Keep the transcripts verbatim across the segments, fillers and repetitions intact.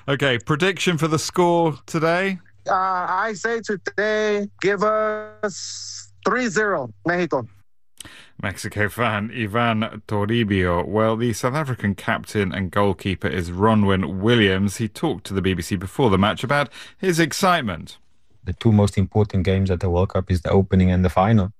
Okay, prediction for the score today? Uh, I say today, give us three zero, Mexico. Mexico fan Ivan Toribio. Well, the South African captain and goalkeeper is Ronwen Williams. He talked to the B B C before the match about his excitement. The two most important games at the World Cup is the opening and the final.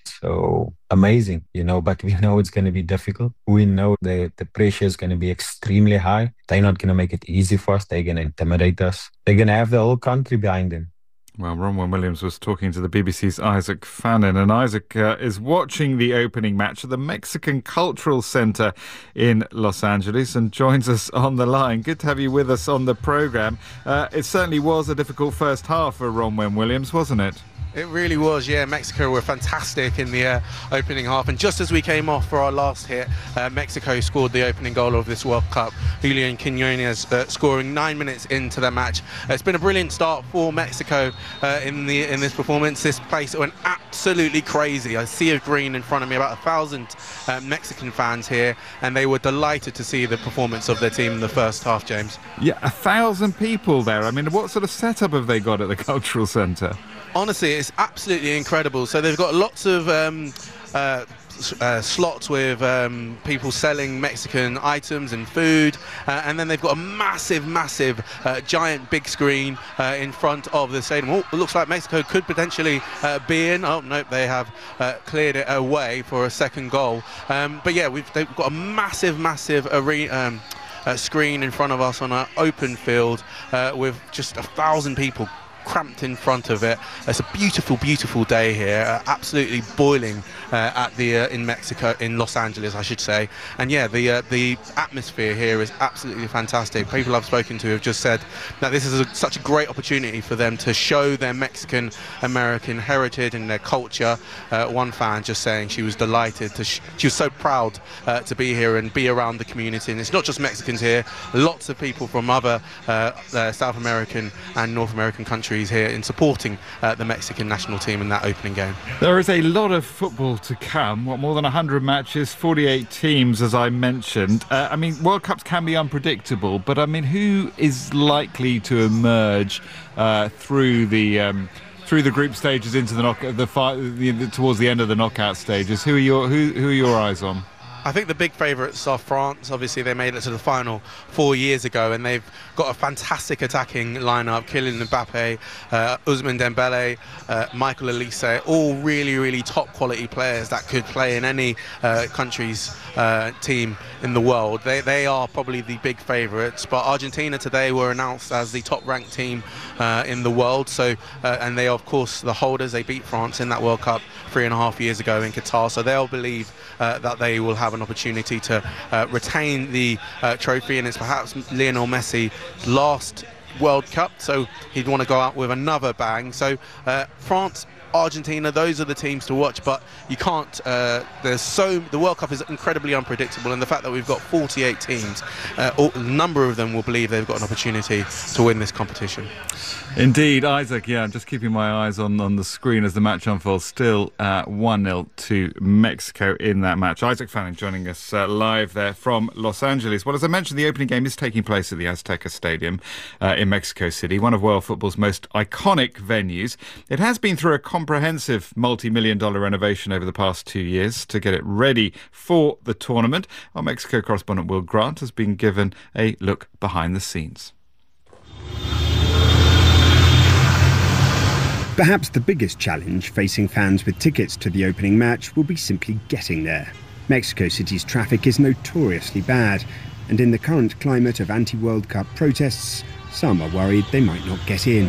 So amazing, you know, but we know it's going to be difficult. We know the, the pressure is going to be extremely high. They're not going to make it easy for us. They're going to intimidate us. They're going to have the whole country behind them. Well, Ronwen Williams was talking to the B B C's Isaac Fannin, and Isaac uh, is watching the opening match at the Mexican Cultural Center in Los Angeles and joins us on the line. Good to have you with us on the programme. Uh, it certainly was a difficult first half for Ronwen Williams, wasn't it? It really was, yeah. Mexico were fantastic in the uh, opening half, and just as we came off for our last hit, uh, Mexico scored the opening goal of this World Cup. Julian Quinones uh, scoring nine minutes into the match. Uh, it's been a brilliant start for Mexico uh, in the in this performance. This place went absolutely crazy. I see a green in front of me, about a thousand uh, Mexican fans here, and they were delighted to see the performance of their team in the first half, James. Yeah, a thousand people there. I mean, what sort of setup have they got at the Cultural Centre? Honestly, it's absolutely incredible. So they've got lots of um, uh, uh, slots with um, people selling Mexican items and food, uh, and then they've got a massive, massive, uh, giant big screen uh, in front of the stadium. Oh, it looks like Mexico could potentially uh, be in. Oh, nope, they have uh, cleared it away for a second goal. Um, but yeah, we've they've got a massive, massive arena. Um, uh, screen in front of us on an open field uh, with just a thousand people cramped in front of it. It's a beautiful, beautiful day here, uh, absolutely boiling uh, at the uh, in Mexico, in Los Angeles, I should say. And yeah, the uh, the atmosphere here is absolutely fantastic. People I've spoken to have just said that this is a, such a great opportunity for them to show their Mexican American heritage and their culture. Uh, one fan just saying she was delighted to sh she was so proud uh, to be here and be around the community. And it's not just Mexicans here, lots of people from other uh, uh, South American and North American countries here in supporting uh, the Mexican national team in that opening game. There is a lot of football to come. What, more than one hundred matches, forty-eight teams, as I mentioned. Uh, I mean, World Cups can be unpredictable, but I mean, who is likely to emerge uh, through the um, through the group stages into the knock the, fi the towards the end of the knockout stages? Who are your who who are your eyes on? I think the big favourites are France. Obviously, they made it to the final four years ago, and they've got a fantastic attacking lineup. Kylian Mbappe, uh, Ousmane Dembele, uh, Michael Olise, all really, really top quality players that could play in any uh, country's uh, team in the world. They, they are probably the big favourites, but Argentina today were announced as the top ranked team uh, in the world. So, uh, and they are, of course, the holders. They beat France in that World Cup three and a half years ago in Qatar. So they'll believe uh, that they will have an opportunity to uh, retain the uh, trophy, and it's perhaps Lionel Messi's last World Cup, so he'd want to go out with another bang. So uh, France, Argentina, those are the teams to watch, but you can't uh, there's so the World Cup is incredibly unpredictable, and the fact that we've got forty-eight teams, uh, all, a number of them will believe they've got an opportunity to win this competition. Indeed, Isaac. Yeah, I'm just keeping my eyes on, on the screen as the match unfolds. Still uh, one nil to Mexico in that match. Isaac Fannin joining us uh, live there from Los Angeles. Well, as I mentioned, the opening game is taking place at the Azteca Stadium uh, in Mexico City, one of world football's most iconic venues. It has been through a comprehensive multi-million dollar renovation over the past two years to get it ready for the tournament. Our Mexico correspondent Will Grant has been given a look behind the scenes. Perhaps the biggest challenge facing fans with tickets to the opening match will be simply getting there. Mexico City's traffic is notoriously bad, and in the current climate of anti-World Cup protests, some are worried they might not get in.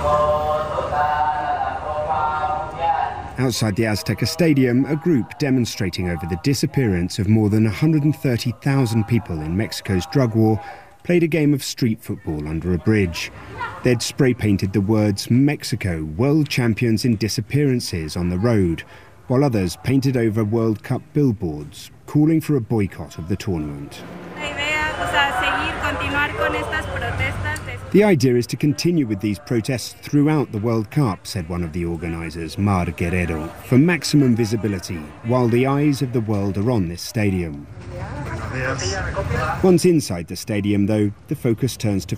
Outside the Azteca Stadium, a group demonstrating over the disappearance of more than one hundred thirty thousand people in Mexico's drug war played a game of street football under a bridge. They'd spray-painted the words "Mexico, world champions in disappearances" on the road, while others painted over World Cup billboards, calling for a boycott of the tournament. The idea is to continue with these protests throughout the World Cup, said one of the organisers, Mar Guerrero, for maximum visibility, while the eyes of the world are on this stadium. Once inside the stadium, though, the focus turns to